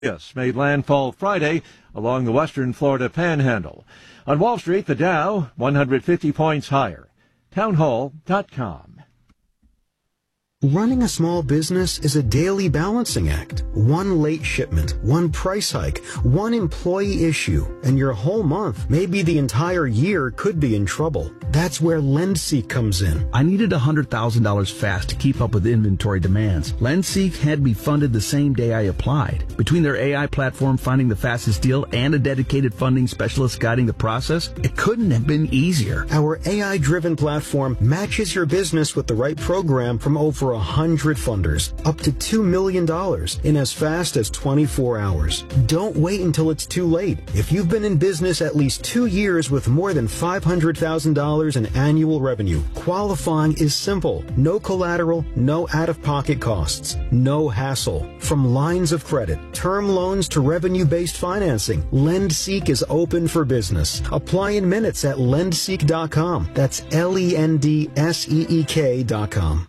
Yes, made landfall Friday along the western Florida panhandle. On Wall Street, the Dow 150 points higher. Townhall.com. Running a small business is a daily balancing act. One late shipment, one price hike, one employee issue, and your whole month, maybe the entire year, could be in trouble. That's where LendSeek comes in. I needed $100,000 fast to keep up with inventory demands. LendSeek had me funded the same day I applied. Between their AI platform finding the fastest deal and a dedicated funding specialist guiding the process, it couldn't have been easier. Our AI-driven platform matches your business with the right program from over 100 funders, up to $2 million in as fast as 24 hours. Don't wait until it's too late. If you've been in business at least 2 years with more than $500,000 in annual revenue, qualifying is simple. No collateral, no out-of-pocket costs, no hassle. From lines of credit, term loans to revenue-based financing, LendSeek is open for business. Apply in minutes at lendseek.com. That's LENDSEEK.com.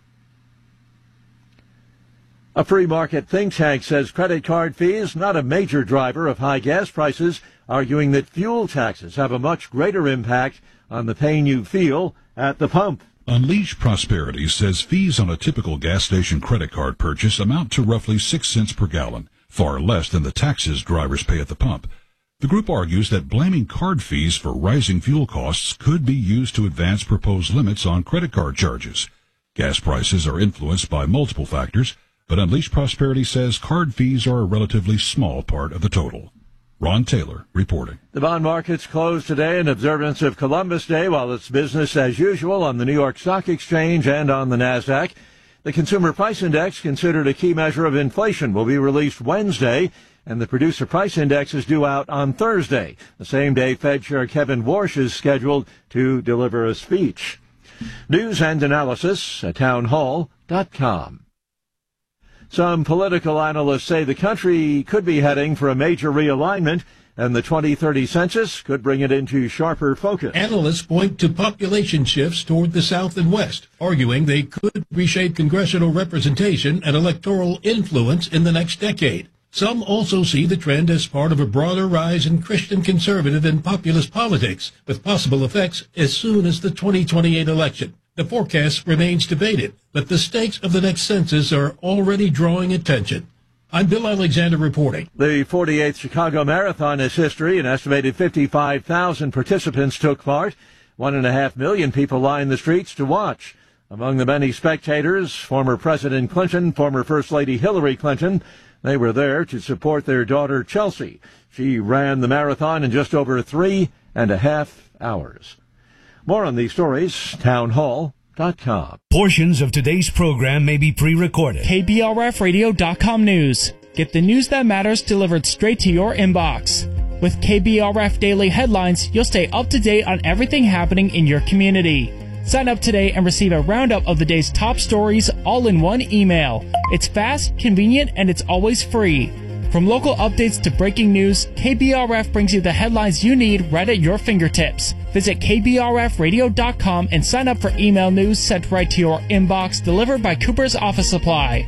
A pre-market think tank says credit card fees not a major driver of high gas prices, arguing that fuel taxes have a much greater impact on the pain you feel at the pump. Unleash Prosperity says fees on a typical gas station credit card purchase amount to roughly 6 cents per gallon, far less than the taxes drivers pay at the pump. The group argues that blaming card fees for rising fuel costs could be used to advance proposed limits on credit card charges. Gas prices are influenced by multiple factors, but Unleash Prosperity says card fees are a relatively small part of the total. Ron Taylor reporting. The bond markets closed today in observance of Columbus Day, while it's business as usual on the New York Stock Exchange and on the NASDAQ. The Consumer Price Index, considered a key measure of inflation, will be released Wednesday, and the Producer Price Index is due out on Thursday, the same day Fed Chair Kevin Warsh is scheduled to deliver a speech. News and analysis at townhall.com. Some political analysts say the country could be heading for a major realignment, and the 2030 census could bring it into sharper focus. Analysts point to population shifts toward the South and West, arguing they could reshape congressional representation and electoral influence in the next decade. Some also see the trend as part of a broader rise in Christian conservative and populist politics, with possible effects as soon as the 2028 election. The forecast remains debated, but the stakes of the next census are already drawing attention. I'm Bill Alexander reporting. The 48th Chicago Marathon is history. An estimated 55,000 participants took part. 1.5 million people lined the streets to watch. Among the many spectators, former President Clinton, former First Lady Hillary Clinton. They were there to support their daughter, Chelsea. She ran the marathon in just over 3.5 hours. More on these stories, townhall.com. Portions of today's program may be pre-recorded. KBRFradio.com news. Get the news that matters delivered straight to your inbox. With KBRF Daily Headlines, you'll stay up to date on everything happening in your community. Sign up today and receive a roundup of the day's top stories all in one email. It's fast, convenient, and it's always free. From local updates to breaking news, KBRF brings you the headlines you need right at your fingertips. Visit KBRFradio.com and sign up for email news sent right to your inbox, delivered by Cooper's Office Supply.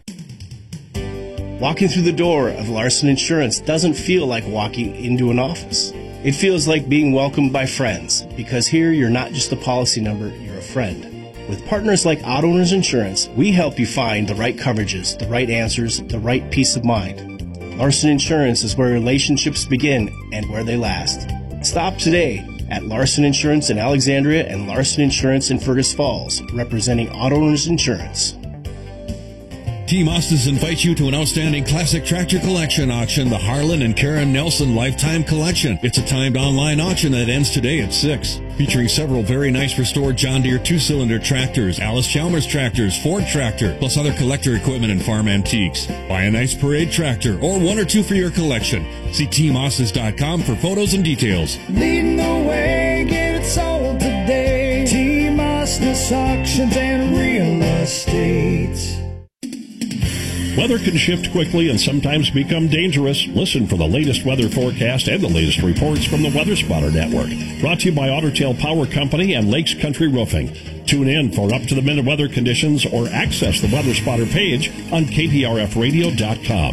Walking through the door of Larson Insurance doesn't feel like walking into an office. It feels like being welcomed by friends, because here you're not just a policy number, you're a friend. With partners like Auto Owners Insurance, we help you find the right coverages, the right answers, the right peace of mind. Larson Insurance is where relationships begin and where they last. Stop today at Larson Insurance in Alexandria and Larson Insurance in Fergus Falls, representing Auto Owners Insurance. Team Ostis invites you to an outstanding classic tractor collection auction, the Harlan and Karen Nelson Lifetime Collection. It's a timed online auction that ends today at 6. Featuring several very nice restored John Deere 2-cylinder tractors, Alice Chalmers tractors, Ford tractor, plus other collector equipment and farm antiques. Buy a nice parade tractor or one or two for your collection. See TeamOstis.com for photos and details. Leading the way, get it sold today. Team Ostis Auctions and Real Estate. Weather can shift quickly and sometimes become dangerous. Listen for the latest weather forecast and the latest reports from the Weather Spotter Network. Brought to you by Otter Tail Power Company and Lakes Country Roofing. Tune in for up-to-the-minute weather conditions or access the Weather Spotter page on KPRFradio.com.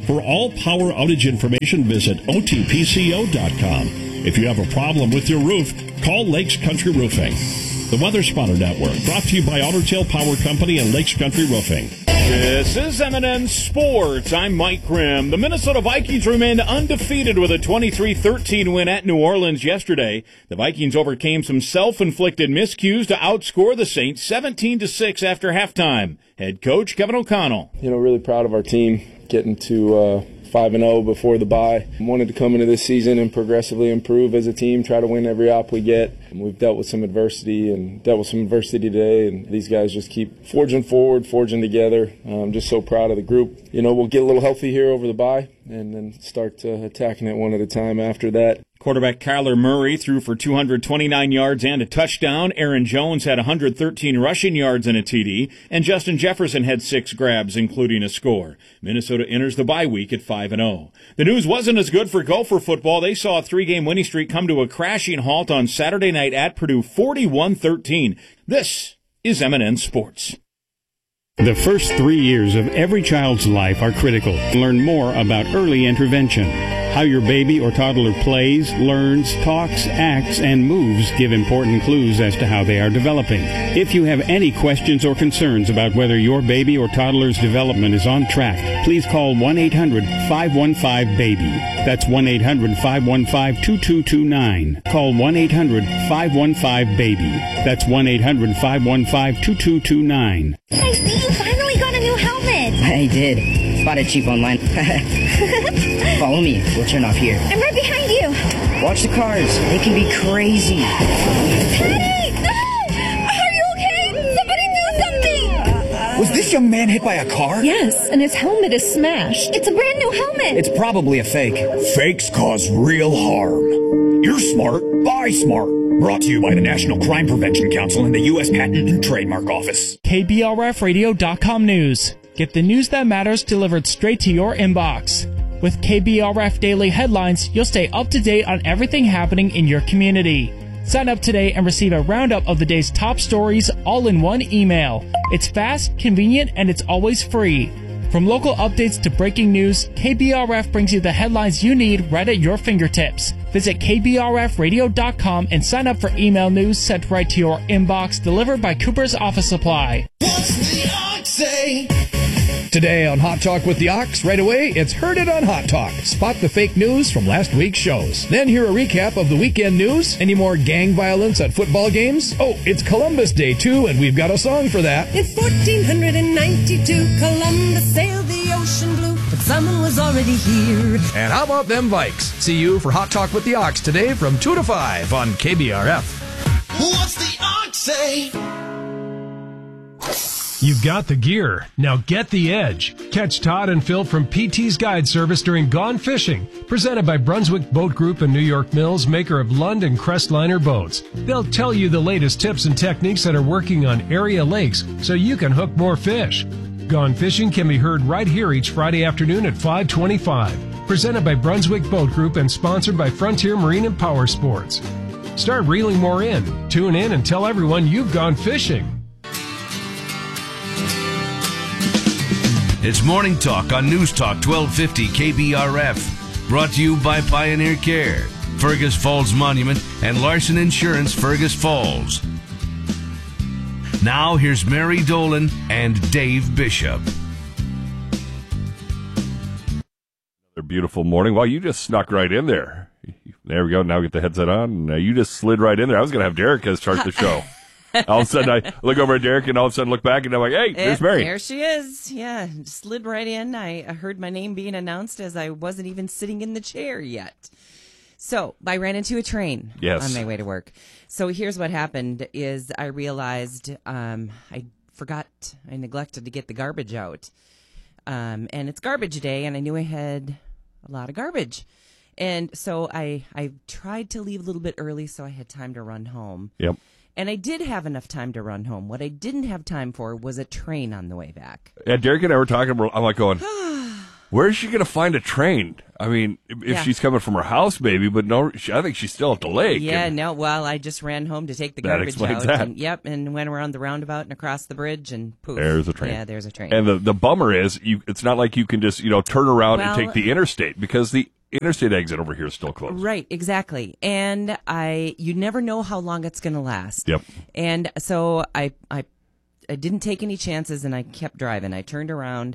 For all power outage information, visit otpco.com. If you have a problem with your roof, call Lakes Country Roofing. The Weather Spotter Network, brought to you by Otter Tail Power Company and Lakes Country Roofing. This is M&N Sports. I'm Mike Grimm. The Minnesota Vikings remained undefeated with a 23-13 win at New Orleans yesterday. The Vikings overcame some self-inflicted miscues to outscore the Saints 17-6 after halftime. Head coach Kevin O'Connell. Really proud of our team getting to 5-0 before the bye. Wanted to come into this season and progressively improve as a team, try to win every op we get. We've dealt with some adversity today, and these guys just keep forging forward, forging together. I'm just so proud of the group. We'll get a little healthy here over the bye and then start attacking it one at a time after that. Quarterback Kyler Murray threw for 229 yards and a touchdown. Aaron Jones had 113 rushing yards and a TD. And Justin Jefferson had 6 grabs, including a score. Minnesota enters the bye week at 5-0. The news wasn't as good for Gopher football. They saw a 3-game winning streak come to a crashing halt on Saturday night at Purdue, 41-13. This is M&N Sports. The first 3 years of every child's life are critical. Learn more about early intervention. How your baby or toddler plays, learns, talks, acts, and moves give important clues as to how they are developing. If you have any questions or concerns about whether your baby or toddler's development is on track, please call 1-800-515-BABY. That's 1-800-515-2229. Call 1-800-515-BABY. That's 1-800-515-2229. Hey, Steve, you finally got a new helmet. I did. Spotted cheap online. Follow me. We'll turn off here. I'm right behind you. Watch the cars. They can be crazy. Hey! No! Are you okay? Somebody do something! Was this young man hit by a car? Yes, and his helmet is smashed. It's a brand new helmet. It's probably a fake. Fakes cause real harm. You're smart. Buy smart. Brought to you by the National Crime Prevention Council and the U.S. Patent and Trademark Office. KBRFradio.com News. Get the news that matters delivered straight to your inbox. With KBRF Daily Headlines, you'll stay up to date on everything happening in your community. Sign up today and receive a roundup of the day's top stories all in one email. It's fast, convenient, and it's always free. From local updates to breaking news, KBRF brings you the headlines you need right at your fingertips. Visit KBRFradio.com and sign up for email news sent right to your inbox, delivered by Cooper's Office Supply. What's the Ox say? Today on Hot Talk with the Ox, right away, it's Heard It on Hot Talk. Spot the fake news from last week's shows. Then hear a recap of the weekend news. Any more gang violence at football games? Oh, it's Columbus Day, too, and we've got a song for that. In 1492, Columbus sailed the ocean blue, but someone was already here. And how about them Vikes? See you for Hot Talk with the Ox today from 2 to 5 on KBRF. What's the Ox say? You've got the gear. Now get the edge. Catch Todd and Phil from PT's Guide Service during Gone Fishing, presented by Brunswick Boat Group and New York Mills, maker of Lund and Crestliner boats. They'll tell you the latest tips and techniques that are working on area lakes so you can hook more fish. Gone Fishing can be heard right here each Friday afternoon at 5:25. Presented by Brunswick Boat Group and sponsored by Frontier Marine and Power Sports. Start reeling more in. Tune in and tell everyone you've gone fishing. It's Morning Talk on News Talk 1250 KBRF. Brought to you by Pioneer Care, Fergus Falls Monument, and Larson Insurance Fergus Falls. Now here's Mary Dolan and Dave Bishop. Another beautiful morning. Well, you just snuck right in there. There we go. Now get the headset on. You just slid right in there. I was going to have Derek start the show. All of a sudden, I look over at Derek, and all of a sudden look back, and I'm like, hey, there's Mary. There she is. Yeah, slid right in. I heard my name being announced as I wasn't even sitting in the chair yet. So I ran into a train on my way to work. So here's what happened is I realized I neglected to get the garbage out. And it's garbage day, and I knew I had a lot of garbage. And so I tried to leave a little bit early so I had time to run home. Yep. And I did have enough time to run home. What I didn't have time for was a train on the way back. Yeah, Derek and I were talking. I'm like going, Where is she going to find a train? I mean, if she's coming from her house, maybe, but no, I think she's still at the lake. Yeah, no, well, I just ran home to take the garbage out. That. And went around the roundabout and across the bridge, and poof. There's a train. Yeah, there's a train. And the bummer is, it's not like you can just, turn around and take the interstate, because the interstate exit over here is still closed. Right, exactly. And you never know how long it's going to last. Yep. And so I didn't take any chances, and I kept driving. I turned around.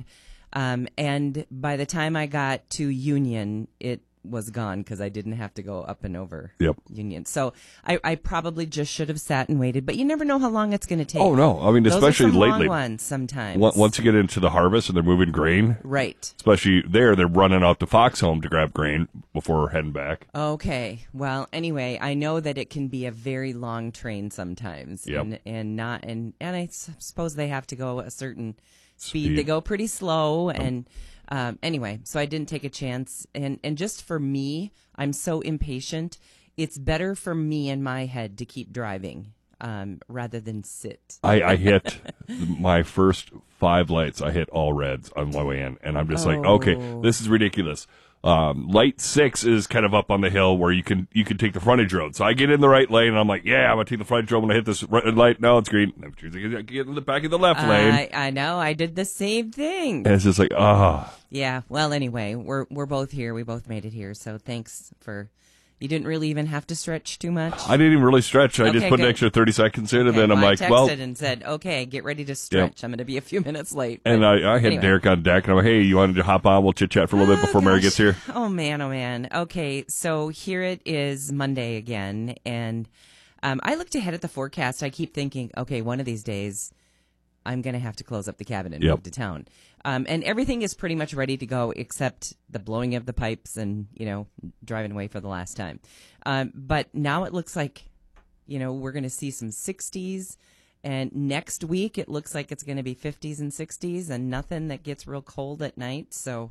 And by the time I got to Union, it was gone because I didn't have to go up and over Union. So I probably just should have sat and waited, but you never know how long it's going to take. Oh, no. I mean, especially Those are some lately. long ones sometimes. Once you get into the harvest and they're moving grain. Right. Especially there, they're running out to Fox Home to grab grain before heading back. Okay. Well, anyway, I know that it can be a very long train sometimes. Yep. And I suppose they have to go a certain speed. They go pretty slow, and anyway, so I didn't take a chance. And just for me, I'm so impatient. It's better for me in my head to keep driving rather than sit. I hit my first 5 lights. I hit all reds on my way in, and I'm just like, okay, this is ridiculous. Light 6 is kind of up on the hill where you can take the frontage road. So I get in the right lane, and I'm like, yeah, I'm going to take the frontage road when I hit this red light. No, it's green. I'm choosing to get in the back of the left lane. I know. I did the same thing. And it's just like, Yeah. Well, anyway, we're both here. We both made it here. So thanks for... You didn't really even have to stretch too much? I didn't even really stretch. I just put good. an extra 30 seconds in, and then I'm like, I texted and said, okay, get ready to stretch. I'm going to be a few minutes late. And I had Derek on deck, and I'm like, hey, you wanted to hop on? We'll chit-chat for a little bit before Mary gets here. Oh, man. Okay, so here it is Monday again, and I looked ahead at the forecast. I keep thinking, okay, one of these days I'm going to have to close up the cabin and move to town. And everything is pretty much ready to go except the blowing of the pipes and, driving away for the last time. But now it looks like, we're going to see some 60s. And next week it looks like it's going to be 50s and 60s and nothing that gets real cold at night. So,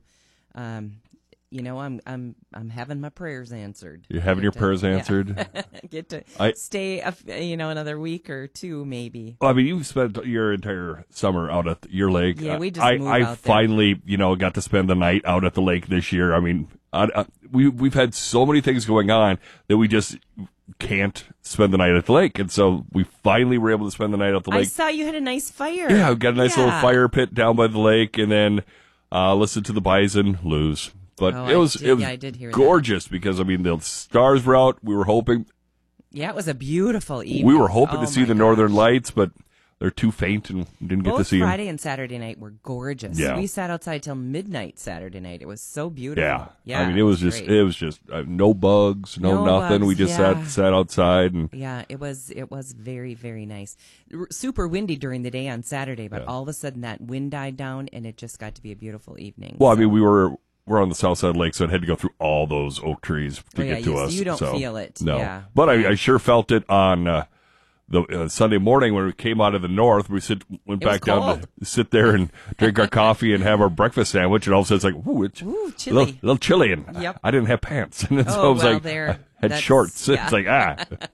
I'm having my prayers answered. You're having your prayers answered? Get to stay, another week or two maybe. Well, I mean, you've spent your entire summer out at your lake. Yeah, we just moved out there. I finally, got to spend the night out at the lake this year. I mean, we've had so many things going on that we just can't spend the night at the lake. And so we finally were able to spend the night at the lake. I saw you had a nice fire. Yeah, we got a nice little fire pit down by the lake, and then listened to the bison lose. But it was gorgeous because, I mean, the stars were out. We were hoping. Yeah, it was a beautiful evening. We were hoping to see the northern lights, but they're too faint and didn't get to see them. Both Friday and Saturday night were gorgeous. Yeah. We sat outside till midnight Saturday night. It was so beautiful. Yeah. I mean, it was just no bugs, no nothing. Bugs, we just sat outside and it was very, very nice. Super windy during the day on Saturday, but all of a sudden that wind died down and it just got to be a beautiful evening. Well, I mean, we're on the south side of the lake, so it had to go through all those oak trees to get to us. So you don't feel it. No. Yeah. But I sure felt it on the Sunday morning when we came out of the north. We went back down to sit there and drink our coffee and have our breakfast sandwich, and all of a sudden it's like, ooh, chilly. A little chilly, and I didn't have pants. And so I was I had shorts. Yeah. It's like,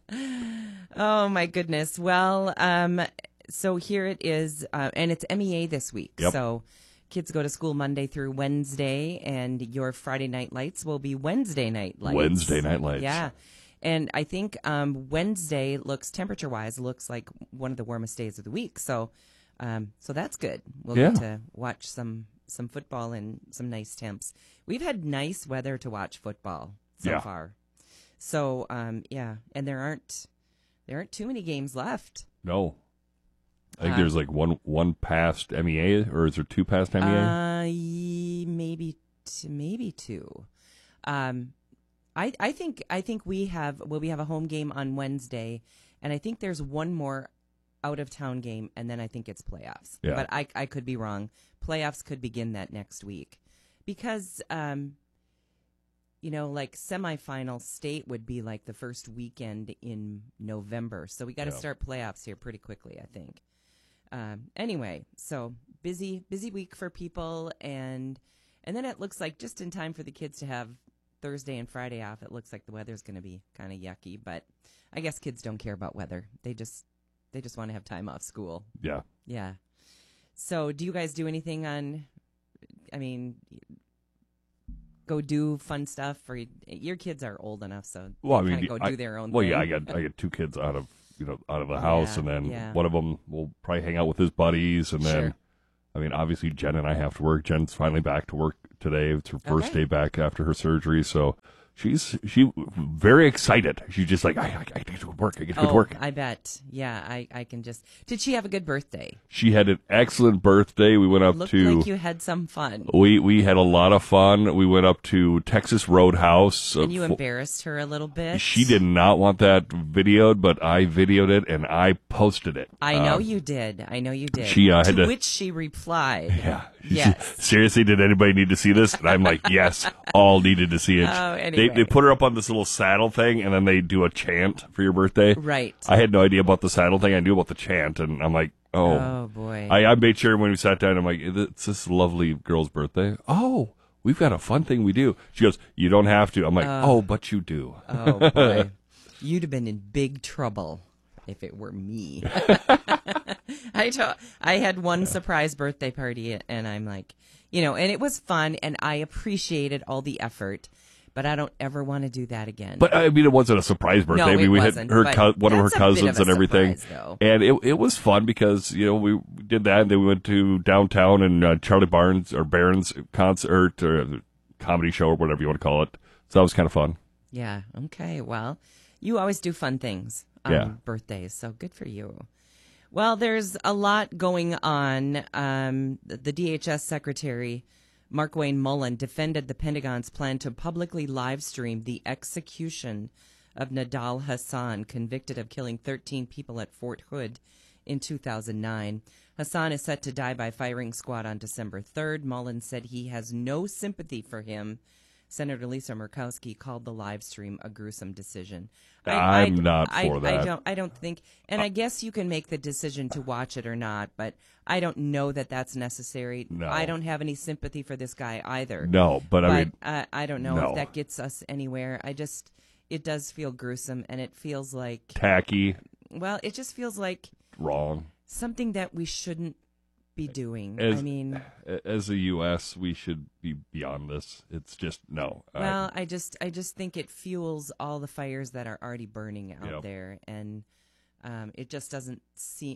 Oh, my goodness. Well, so here it is, and it's MEA this week. Yep. So kids go to school Monday through Wednesday, and your Friday night lights will be Wednesday night lights. Wednesday night lights. Yeah. And I think Wednesday temperature-wise, looks like one of the warmest days of the week. So that's good. We'll get to watch some football and some nice temps. We've had nice weather to watch football so far. So, and there aren't too many games left. No. I think there's like one past MEA, or is there 2 past MEA? Maybe two. I think we have a home game on Wednesday, and I think there's one more out of town game, and then I think it's playoffs. Yeah. But I could be wrong. Playoffs could begin that next week because like semifinal state would be like the first weekend in November. So we got to start playoffs here pretty quickly, I think. Anyway, so busy week for people, and then it looks like just in time for the kids to have Thursday and Friday off. It looks like the weather's going to be kind of yucky, but I guess kids don't care about weather. They just want to have time off school. Yeah. Yeah. So do you guys do anything go do fun stuff? Or your kids are old enough, so well, they go do their own thing. Well, yeah, I got 2 kids out of the house, and then one of them will probably hang out with his buddies, and then, I mean, obviously Jen and I have to work. Jen's finally back to work today. It's her first day back after her surgery, so she's very excited. She's just like, I get to go to work. I get to go to work. I bet. Yeah, I can just. Did she have a good birthday? She had an excellent birthday. We went up Looked to. like you had some fun. We had a lot of fun. We went up to Texas Roadhouse. And you embarrassed her a little bit. She did not want that videoed, but I videoed it and I posted it. I know you did. She had to which she replied. Yeah. Yes. Seriously, did anybody need to see this? And I'm like, yes, all needed to see it. Oh, anyway. They put her up on this little saddle thing, and then they do a chant for your birthday. Right. I had no idea about the saddle thing. I knew about the chant, and I'm like, oh boy. I made sure when we sat down, I'm like, it's this lovely girl's birthday. Oh, we've got a fun thing we do. She goes, you don't have to. I'm like, oh, but you do. Oh boy. You'd have been in big trouble if it were me. I had one surprise birthday party, and I'm like, and it was fun, and I appreciated all the effort, but I don't ever want to do that again. But I mean, it wasn't a surprise birthday. No, I mean, we had one of her surprise, cousins and everything, though. and it was fun because we did that, and then we went to downtown and Charlie Barron's concert or comedy show or whatever you want to call it. So that was kind of fun. Yeah. Okay. Well, you always do fun things on birthdays, so good for you. Well, there's a lot going on. The DHS Secretary, Markwayne Mullin, defended the Pentagon's plan to publicly live stream the execution of Nidal Hasan, convicted of killing 13 people at Fort Hood in 2009. Hasan is set to die by firing squad on December 3rd. Mullin said he has no sympathy for him. Senator Lisa Murkowski called the live stream a gruesome decision. I'm not for that. I don't think, and I guess you can make the decision to watch it or not, but I don't know that that's necessary. No. I don't have any sympathy for this guy either. No, but I mean, I don't know if that gets us anywhere. It does feel gruesome, and it feels like tacky. Well, it just feels like wrong. Something that we shouldn't be doing. As a U.S., we should be beyond this. It's just no. Well, I just think it fuels all the fires that are already burning out there, and it just doesn't seem.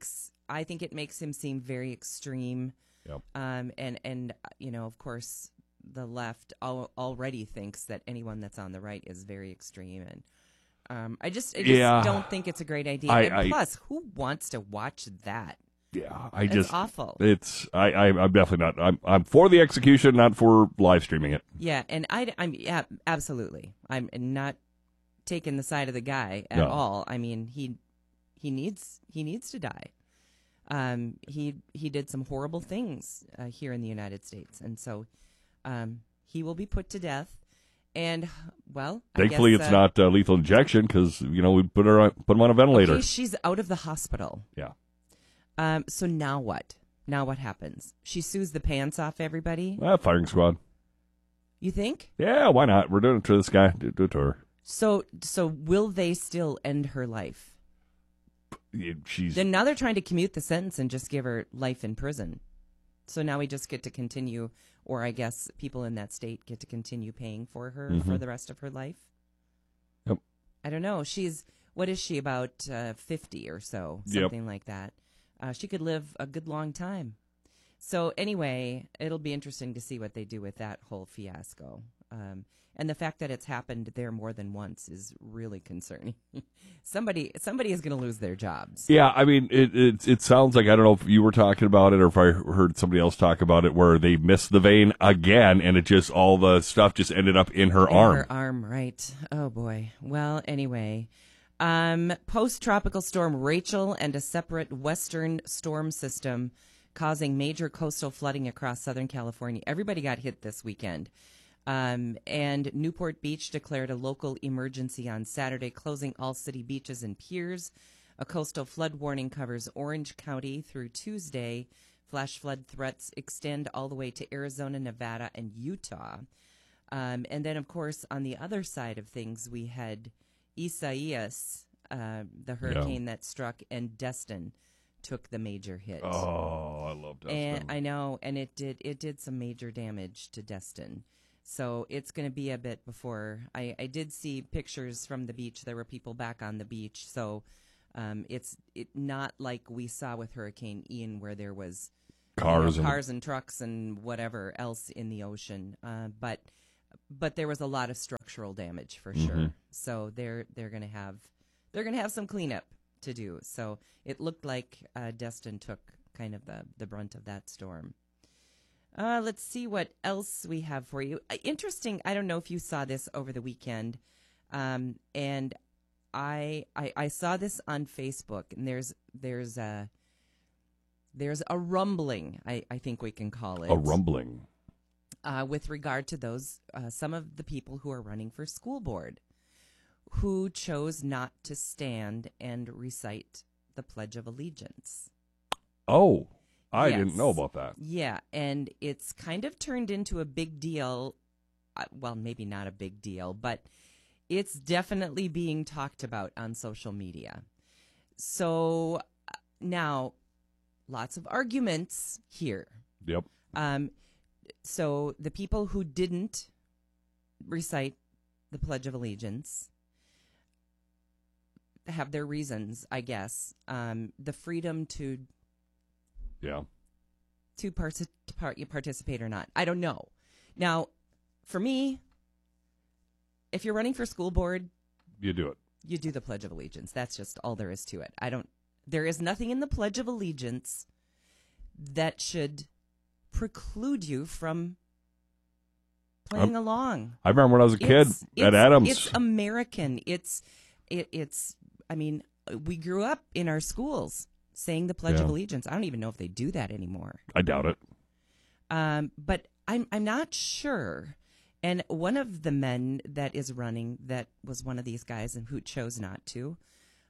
I think it makes him seem very extreme. Yep. And of course, the left already thinks that anyone that's on the right is very extreme, and I just don't think it's a great idea. And plus, who wants to watch that? Yeah, it's awful. I'm definitely not. I'm for the execution, not for live streaming it. Yeah, and I'm absolutely. I'm not taking the side of the guy at all. I mean, he needs to die. He did some horrible things here in the United States, and so he will be put to death. And well, thankfully it's not lethal injection because we put him on a ventilator. Okay, she's out of the hospital. Yeah. So now what? Now what happens? She sues the pants off everybody? Firing squad. You think? Yeah, why not? We're doing it to this guy. Do it to her. So will they still end her life? Then now they're trying to commute the sentence and just give her life in prison. So now we just get to continue, or I guess people in that state get to continue paying for her for the rest of her life. Yep. I don't know. What is she, about 50 or so? Something like that. She could live a good long time. So anyway, it'll be interesting to see what they do with that whole fiasco. And the fact that it's happened there more than once is really concerning. Somebody is going to lose their jobs. Yeah, I mean, it sounds like, I don't know if you were talking about it or if I heard somebody else talk about it, where they missed the vein again, and all the stuff just ended up in her arm. Her arm, right. Oh, boy. Well, anyway. Post-tropical storm Rachel and a separate western storm system causing major coastal flooding across Southern California. Everybody got hit this weekend. And Newport Beach declared a local emergency on Saturday, closing all city beaches and piers. A coastal flood warning covers Orange County through Tuesday. Flash flood threats extend all the way to Arizona, Nevada, and Utah. And then, of course, on the other side of things, we had Isaias, the hurricane that struck, and Destin took the major hit. Oh, I love Destin. And I know, and it did some major damage to Destin. So it's going to be a bit before. I did see pictures from the beach. There were people back on the beach. So it's not like we saw with Hurricane Ian where there was cars and trucks and whatever else in the ocean. But there was a lot of structural damage for sure. So they're going to have some cleanup to do. So it looked like Destin took kind of the brunt of that storm. Let's see what else we have for you. Interesting. I don't know if you saw this over the weekend, and I saw this on Facebook. And there's a rumbling. I think we can call it a rumbling with regard to those some of the people who are running for school board who chose not to stand and recite the Pledge of Allegiance. Oh. I didn't know about that. Yeah, and it's kind of turned into a big deal. Well, maybe not a big deal, but it's definitely being talked about on social media. So now, lots of arguments here. Yep. So the people who didn't recite the Pledge of Allegiance have their reasons, I guess. The freedom to participate or not. I don't know. Now, for me, if you're running for school board, you do it. You do the Pledge of Allegiance. That's just all there is to it. There is nothing in the Pledge of Allegiance that should preclude you from playing along. I remember when I was a kid at Adams. It's American. It's I mean, we grew up in our schools saying the Pledge of Allegiance. I don't even know if they do that anymore. I doubt it. But I'm not sure. And one of the men that is running, that was one of these guys and who chose not to,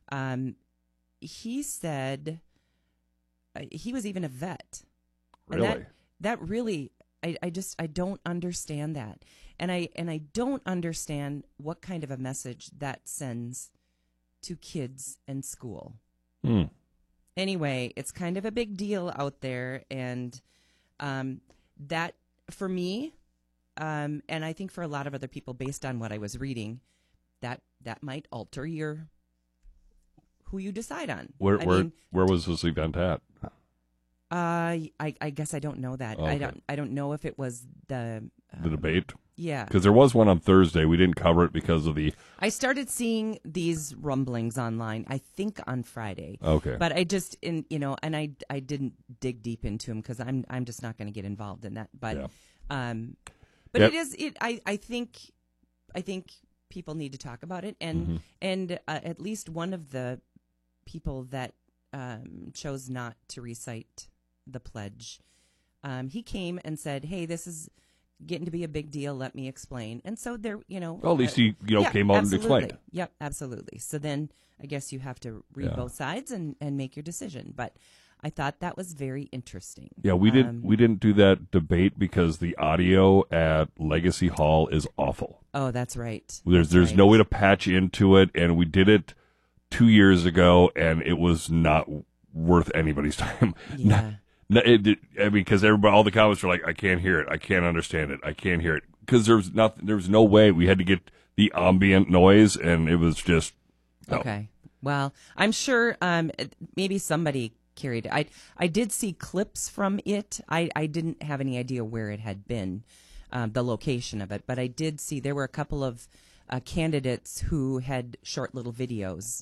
he said he was even a vet. Really? And that really, I don't understand that. And I don't understand what kind of a message that sends to kids and school. Anyway, it's kind of a big deal out there, and that, for me, and I think for a lot of other people, based on what I was reading, that might alter who you decide on. Where was this event at? I guess I don't know that. Okay. I don't know if it was the debate. Yeah, because there was one on Thursday. We didn't cover it because of the. I started seeing these rumblings online, I think on Friday. Okay, but I just and I didn't dig deep into them because I'm just not going to get involved in that. But it is I think people need to talk about it, and at least one of the people that chose not to recite the pledge, he came and said, "Hey, this is getting to be a big deal. Let me explain." And so there, well, at least he came out and explained. Yep, absolutely. So then I guess you have to read both sides and make your decision. But I thought that was very interesting. Yeah, we didn't do that debate because the audio at Legacy Hall is awful. Oh, that's right. There's no way to patch into it, and we did it 2 years ago, and it was not worth anybody's time. Yeah. Because all the comments were like, "I can't hear it. I can't understand it. I can't hear it." Because there was no way. We had to get the ambient noise, and it was just no. Okay. Well, I'm sure maybe somebody carried it. I did see clips from it. I didn't have any idea where it had been, the location of it, but I did see there were a couple of candidates who had short little videos.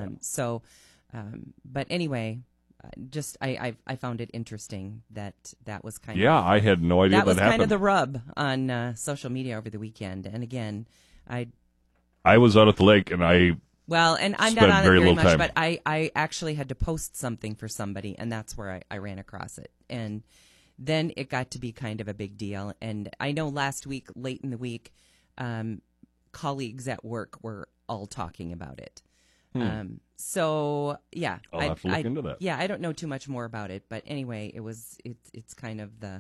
But anyway. Just I found it interesting that was kind of I had no idea that was happened. Kind of the rub on social media over the weekend. And again, I was out at the lake and I'm not on it very much, time. But I actually had to post something for somebody, and that's where I ran across it, and then it got to be kind of a big deal. And I know last week, late in the week, colleagues at work were all talking about it. So yeah, I'll have to look into that. Yeah, I don't know too much more about it, but anyway, it's kind of the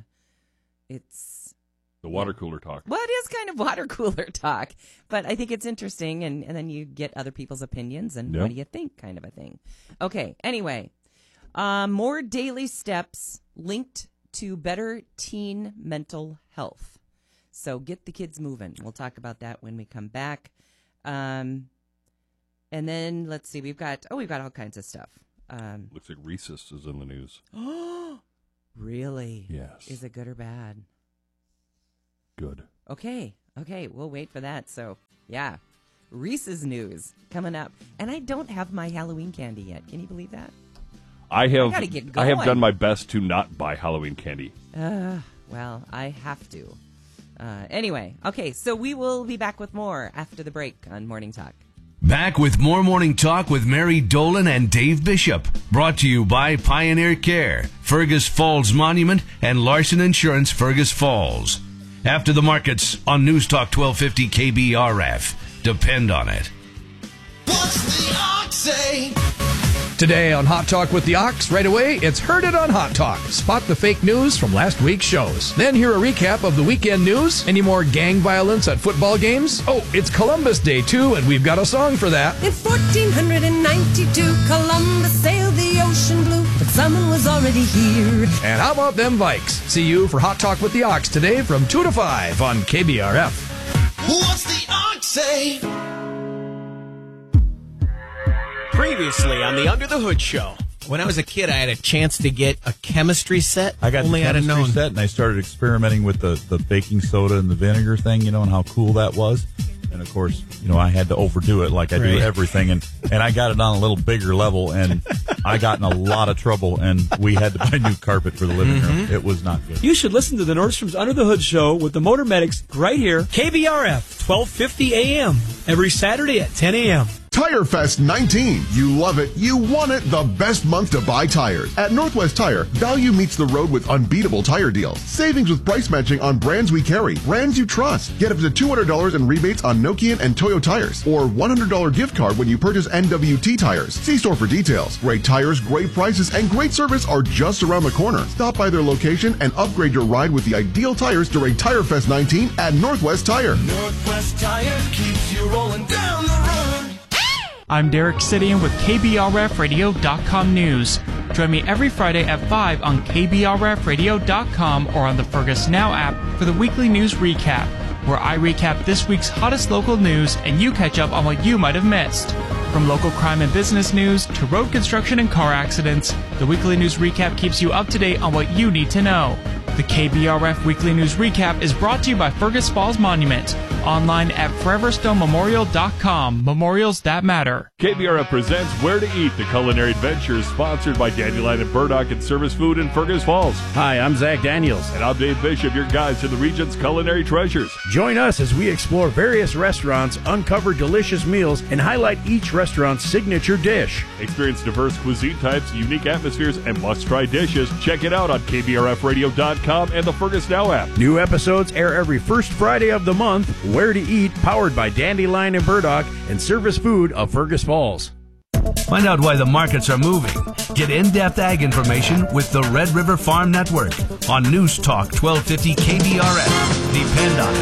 water cooler talk. Well, it is kind of water cooler talk, but I think it's interesting, and then you get other people's opinions and what do you think, kind of a thing. Okay, anyway, more daily steps linked to better teen mental health. So get the kids moving. We'll talk about that when we come back. And then let's see, we've got all kinds of stuff. Looks like Reese's is in the news. Oh, really? Yes. Is it good or bad? Good. Okay, we'll wait for that. So, yeah, Reese's news coming up. And I don't have my Halloween candy yet. Can you believe that? I gotta get going. I have done my best to not buy Halloween candy. Well, I have to. Anyway, okay, so we will be back with more after the break on Morning Talk. Back with more Morning Talk with Mary Dolan and Dave Bishop. Brought to you by Pioneer Care, Fergus Falls Monument, and Larson Insurance, Fergus Falls. After the markets on News Talk 1250 KBRF. Depend on it. What's the Ox say? Today on Hot Talk with the Ox, right away, it's Heard It on Hot Talk. Spot the fake news from last week's shows. Then hear a recap of the weekend news. Any more gang violence at football games? Oh, it's Columbus Day, too, and we've got a song for that. In 1492, Columbus sailed the ocean blue, but someone was already here. And how about them Vikes? See you for Hot Talk with the Ox today from 2 to 5 on KBRF. What's the Ox say? Previously on the Under the Hood Show. When I was a kid, I had a chance to get a chemistry set. I got the chemistry set, and I started experimenting with the baking soda and the vinegar thing, and how cool that was. And, of course, I had to overdo it like I do everything. And I got it on a little bigger level, and I got in a lot of trouble, and we had to buy new carpet for the living room. It was not good. You should listen to the Nordstrom's Under the Hood Show with the Motor Medics right here, KBRF, 1250 a.m., every Saturday at 10 a.m. Tire Fest 19. You love it. You want it. The best month to buy tires. At Northwest Tire, value meets the road with unbeatable tire deals. Savings with price matching on brands we carry. Brands you trust. Get up to $200 in rebates on Nokian and Toyo tires. Or $100 gift card when you purchase NWT tires. See store for details. Great tires, great prices, and great service are just around the corner. Stop by their location and upgrade your ride with the ideal tires during Tire Fest 19 at Northwest Tire. Northwest Tire keeps you rolling down the road. I'm Derek Sidian with KBRFradio.com News. Join me every Friday at 5 on KBRFradio.com or on the Fergus Now app for the weekly news recap, where I recap this week's hottest local news and you catch up on what you might have missed. From local crime and business news to road construction and car accidents, the weekly news recap keeps you up to date on what you need to know. The KBRF Weekly News Recap is brought to you by Fergus Falls Monument. Online at foreverstonемemorial.com. Memorials that matter. KBRF presents Where to Eat, the culinary adventure, sponsored by Dandelion and Burdock and Service Food in Fergus Falls. Hi, I'm Zach Daniels. And I'm Dave Bishop, your guides to the region's culinary treasures. Join us as we explore various restaurants, uncover delicious meals, and highlight each restaurant's signature dish. Experience diverse cuisine types, unique atmospheres, and must-try dishes. Check it out on KBRFradio.com and the Fergus Now app. New episodes air every first Friday of the month. Where to Eat, powered by Dandelion and Burdock and Service Food of Fergus Falls. Find out why the markets are moving. Get in-depth ag information with the Red River Farm Network on News Talk 1250 KBRF. Depend on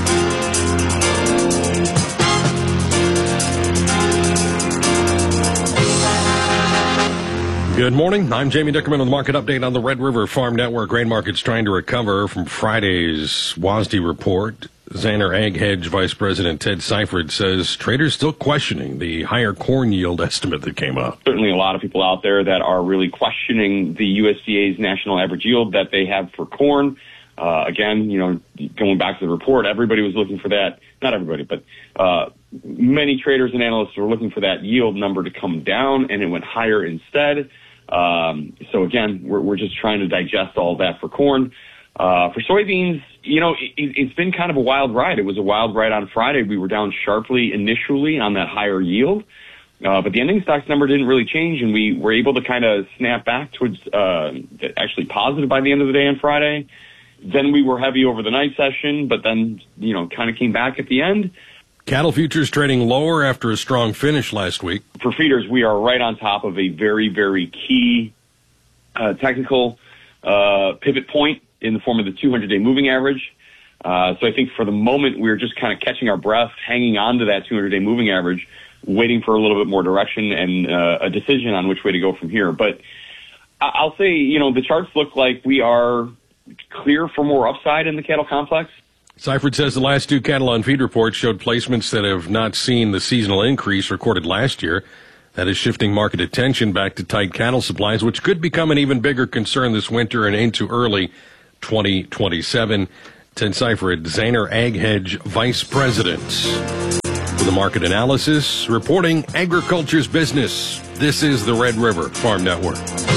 it. Good morning. I'm Jamie Dickerman with the market update on the Red River Farm Network. Grain markets trying to recover from Friday's WASDE report. Zanner Ag Hedge Vice President Ted Seifert says traders still questioning the higher corn yield estimate that came up. Certainly a lot of people out there that are really questioning the USDA's national average yield that they have for corn. Again, going back to the report, everybody was looking for that. Not everybody, but many traders and analysts were looking for that yield number to come down, and it went higher instead. So again, we're just trying to digest all that for corn. For soybeans, it's been kind of a wild ride. It was a wild ride on Friday. We were down sharply initially on that higher yield, but the ending stocks number didn't really change, and we were able to kind of snap back towards actually positive by the end of the day on Friday. Then we were heavy over the night session, but then, kind of came back at the end. Cattle futures trading lower after a strong finish last week. For feeders, we are right on top of a very, very key technical pivot point in the form of the 200-day moving average. So I think for the moment, we're just kind of catching our breath, hanging on to that 200-day moving average, waiting for a little bit more direction and a decision on which way to go from here. But I'll say, the charts look like we are clear for more upside in the cattle complex. Seifert says the last 2 cattle on feed reports showed placements that have not seen the seasonal increase recorded last year. That is shifting market attention back to tight cattle supplies, which could become an even bigger concern this winter and into early 2027. Ted Seifert, Zaner Ag Hedge Vice President. For the market analysis, reporting agriculture's business. This is the Red River Farm Network.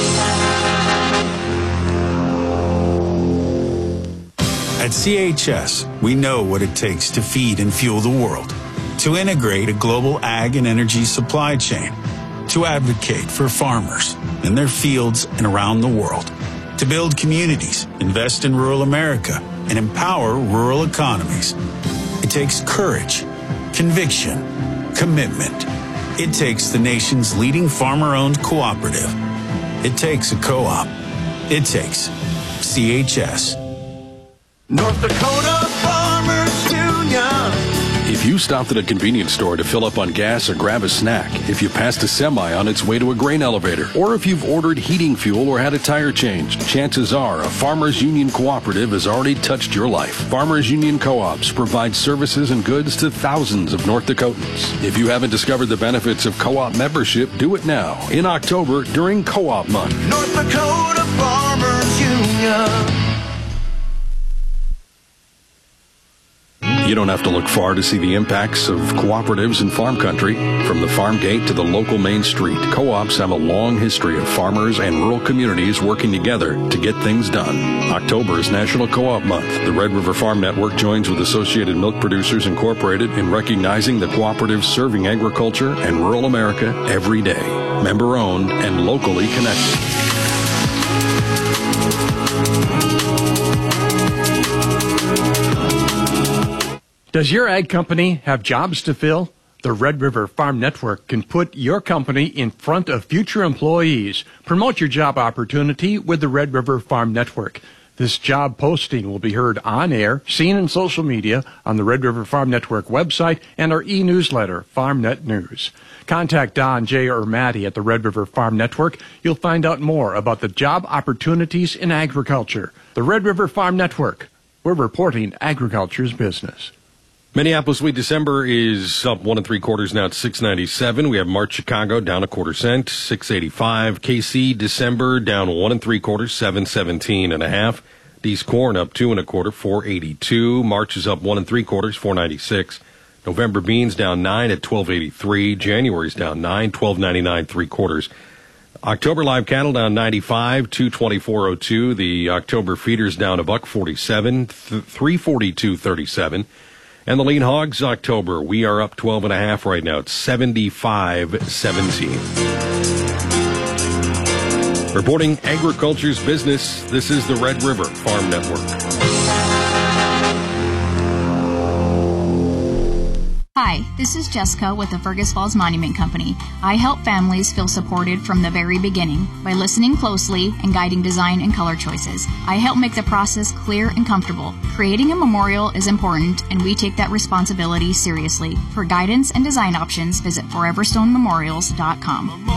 At CHS, we know what it takes to feed and fuel the world, to integrate a global ag and energy supply chain, to advocate for farmers in their fields and around the world, to build communities, invest in rural America, and empower rural economies. It takes courage, conviction, commitment. It takes the nation's leading farmer-owned cooperative. It takes a co-op. It takes CHS. North Dakota Farmers Union. If you stopped at a convenience store to fill up on gas or grab a snack, if you passed a semi on its way to a grain elevator, or if you've ordered heating fuel or had a tire changed, chances are a Farmers Union cooperative has already touched your life. Farmers Union co-ops provide services and goods to thousands of North Dakotans. If you haven't discovered the benefits of co-op membership, do it now in October during Co-op Month. North Dakota Farmers Union. You don't have to look far to see the impacts of cooperatives in farm country. From the farm gate to the local main street, co-ops have a long history of farmers and rural communities working together to get things done. October is National Co-op Month. The Red River Farm Network joins with Associated Milk Producers Incorporated in recognizing the cooperatives serving agriculture and rural America every day. Member-owned and locally connected. Does your ag company have jobs to fill? The Red River Farm Network can put your company in front of future employees. Promote your job opportunity with the Red River Farm Network. This job posting will be heard on air, seen in social media, on the Red River Farm Network website, and our e-newsletter, FarmNet News. Contact Don, Jay, or Maddie at the Red River Farm Network. You'll find out more about the job opportunities in agriculture. The Red River Farm Network. We're reporting agriculture's business. Minneapolis wheat December is up 1 3/4 now at $6.97. We have March Chicago down 1/4 cent, $6.85. KC December down 1 3/4, $7.17.5. D's corn up 2 1/4, $4.82. March is up 1 3/4, $4.96. November beans down 9 at $12.83. January's down 9, $12.99 3/4. October live cattle down 95, $224.02. The October feeders down $1.47, $342.37. And the lean hogs, October, we are up 12.5 right now. It's 75.17. Reporting agriculture's business, this is the Red River Farm Network. Hi, this is Jessica with the Fergus Falls Monument Company. I help families feel supported from the very beginning by listening closely and guiding design and color choices. I help make the process clear and comfortable. Creating a memorial is important, and we take that responsibility seriously. For guidance and design options, visit foreverstonememorials.com.